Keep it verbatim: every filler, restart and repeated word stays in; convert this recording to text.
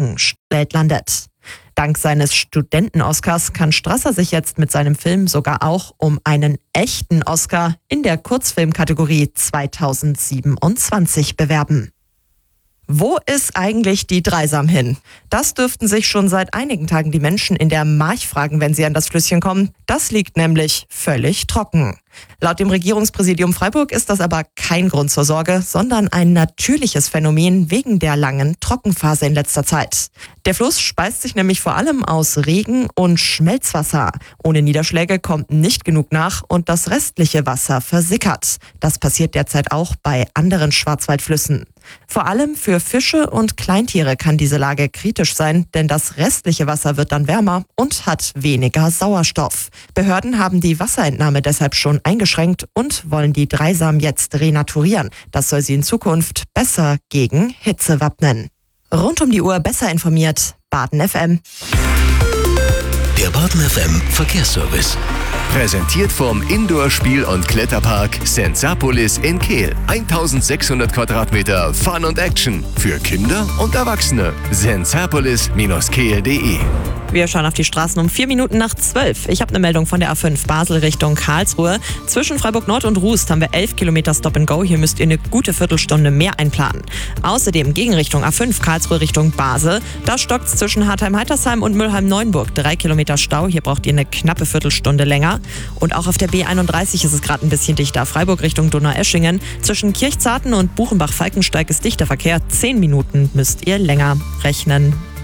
Trockenwelt landet. Dank seines Studenten-Oscars kann Strasser sich jetzt mit seinem Film sogar auch um einen echten Oscar in der Kurzfilmkategorie zweitausendsiebenundzwanzig bewerben. Wo ist eigentlich die Dreisam hin? Das dürften sich schon seit einigen Tagen die Menschen in der March fragen, wenn sie an das Flüsschen kommen. Das liegt nämlich völlig trocken. Laut dem Regierungspräsidium Freiburg ist das aber kein Grund zur Sorge, sondern ein natürliches Phänomen wegen der langen Trockenphase in letzter Zeit. Der Fluss speist sich nämlich vor allem aus Regen und Schmelzwasser. Ohne Niederschläge kommt nicht genug nach und das restliche Wasser versickert. Das passiert derzeit auch bei anderen Schwarzwaldflüssen. Vor allem für Fische und Kleintiere kann diese Lage kritisch sein, denn das restliche Wasser wird dann wärmer und hat weniger Sauerstoff. Behörden haben die Wasserentnahme deshalb schon eingeschränkt und wollen die Dreisam jetzt renaturieren. Das soll sie in Zukunft besser gegen Hitze wappnen. Rund um die Uhr besser informiert, Baden F M. Der Baden F M Verkehrsservice. Präsentiert vom Indoor-Spiel- und Kletterpark Sensapolis in Kehl. eintausendsechshundert Quadratmeter Fun und Action für Kinder und Erwachsene. sensapolis Bindestrich kehl punkt de. Wir schauen auf die Straßen um vier Minuten nach zwölf. Ich habe eine Meldung von der A fünf Basel Richtung Karlsruhe. Zwischen Freiburg Nord und Rust haben wir elf Kilometer Stop and Go. Hier müsst ihr eine gute Viertelstunde mehr einplanen. Außerdem Gegenrichtung A fünf Karlsruhe Richtung Basel. Da stockt es zwischen Hartheim-Heitersheim und Mülheim-Neuenburg. Drei Kilometer Stau. Hier braucht ihr eine knappe Viertelstunde länger. Und auch auf der B einunddreißig ist es gerade ein bisschen dichter. Freiburg Richtung Donaueschingen. Zwischen Kirchzarten und Buchenbach-Falkensteig ist dichter Verkehr. Zehn Minuten müsst ihr länger rechnen.